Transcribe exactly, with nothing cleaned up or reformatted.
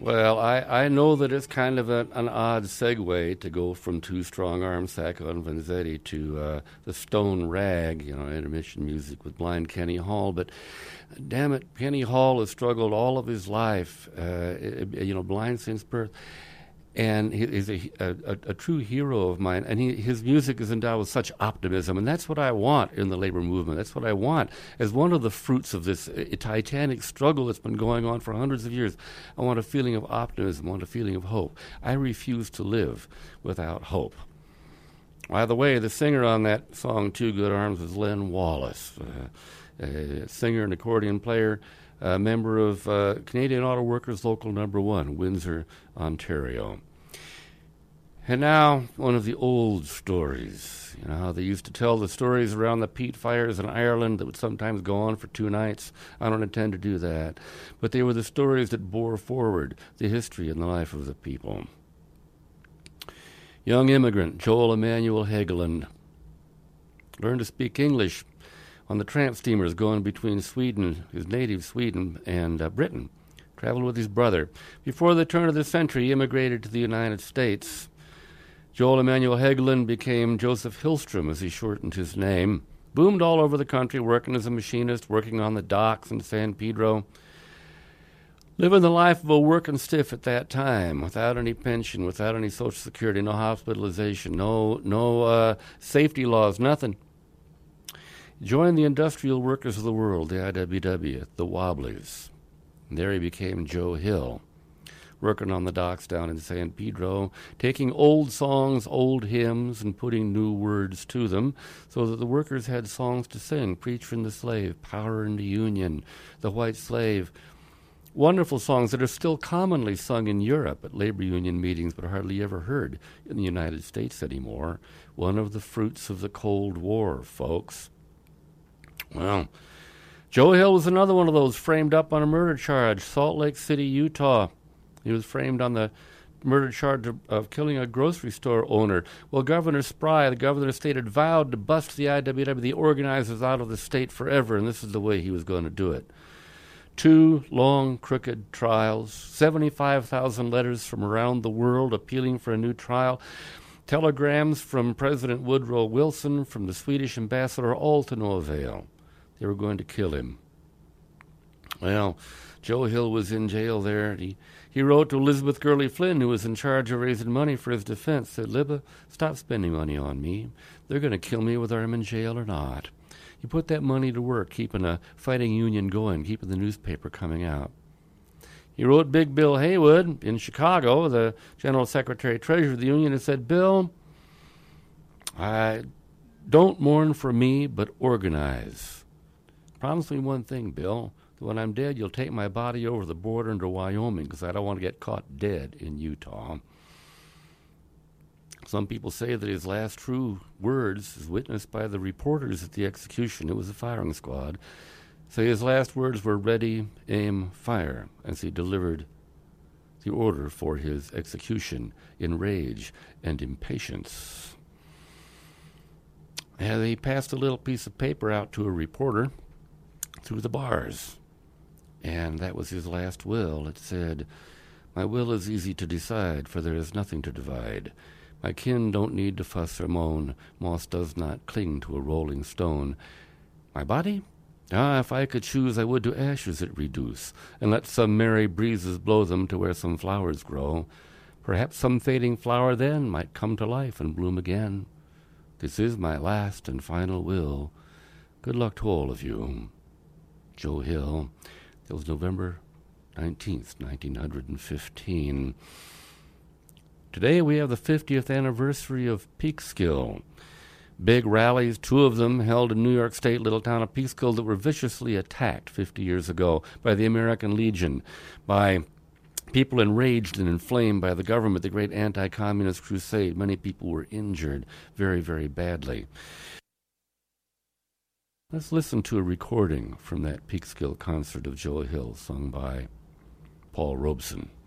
Well, I, I know that it's kind of a, an odd segue to go from Two Strong Arms, Sacco and Vanzetti, to uh, the Stone Rag, you know, intermission music with Blind Kenny Hall. But damn it, Kenny Hall has struggled all of his life, uh, you know, blind since birth. And he is a, a, a true hero of mine, and he, his music is endowed with such optimism, and that's what I want in the labor movement. That's what I want as one of the fruits of this uh, titanic struggle that's been going on for hundreds of years. I want a feeling of optimism, I want a feeling of hope. I refuse to live without hope. By the way, the singer on that song, Two Good Arms, is Len Wallace, uh, a singer and accordion player, a member of uh, Canadian Auto Workers Local Number One, Windsor, Ontario. And now, one of the old stories. You know how they used to tell the stories around the peat fires in Ireland that would sometimes go on for two nights? I don't intend to do that. But they were the stories that bore forward the history and the life of the people. Young immigrant Joel Emanuel Hegeland learned to speak English on the tramp steamers going between Sweden, his native Sweden, and uh, Britain. Traveled with his brother. Before the turn of the century, he immigrated to the United States. Joel Emanuel Hegeland became Joseph Hillstrom, as he shortened his name. Boomed all over the country, working as a machinist, working on the docks in San Pedro. Living the life of a working stiff at that time, without any pension, without any Social Security, no hospitalization, no, no uh, safety laws, nothing. Joined the Industrial Workers of the World, the I W W, the Wobblies. And there he became Joe Hill, working on the docks down in San Pedro, taking old songs, old hymns, and putting new words to them so that the workers had songs to sing. Preacher and the Slave, Power and the Union, The White Slave. Wonderful songs that are still commonly sung in Europe at labor union meetings but hardly ever heard in the United States anymore. One of the fruits of the Cold War, folks. Well, Joe Hill was another one of those framed up on a murder charge, Salt Lake City, Utah. He was framed on the murder charge of, of killing a grocery store owner. Well, Governor Spry, the governor of the state, had vowed to bust the I W W, the organizers, out of the state forever, and this is the way he was going to do it. Two long, crooked trials, seventy-five thousand letters from around the world appealing for a new trial, telegrams from President Woodrow Wilson, from the Swedish ambassador, all to no avail. They were going to kill him. Well, Joe Hill was in jail there. He, he wrote to Elizabeth Gurley Flynn, who was in charge of raising money for his defense, said, Libba, stop spending money on me. They're going to kill me whether I'm in jail or not. You put that money to work, keeping a fighting union going, keeping the newspaper coming out. He wrote Big Bill Haywood in Chicago, the General Secretary Treasurer of the Union, and said, Bill, I don't mourn for me, but organize. Promise me one thing, Bill, that when I'm dead, you'll take my body over the border into Wyoming, because I don't want to get caught dead in Utah. Some people say that his last true words, as witnessed by the reporters at the execution, it was a firing squad, say his last words were ready, aim, fire, as he delivered the order for his execution in rage and impatience. And he passed a little piece of paper out to a reporter through the bars, and that was his last will. It said, my will is easy to decide, for there is nothing to divide. My kin don't need to fuss or moan. Moss does not cling to a rolling stone. My body? Ah, if I could choose, I would to ashes it reduce, and let some merry breezes blow them to where some flowers grow. Perhaps some fading flower then might come to life and bloom again. This is my last and final will. Good luck to all of you. Joe Hill. That was November nineteenth, nineteen fifteen. Today we have the fiftieth anniversary of Peekskill. Big rallies, two of them held in New York State, little town of Peekskill, that were viciously attacked fifty years ago by the American Legion, by people enraged and inflamed by the government, the great anti-communist crusade. Many people were injured very, very badly. Let's listen to a recording from that Peekskill concert of Joe Hill, sung by Paul Robeson.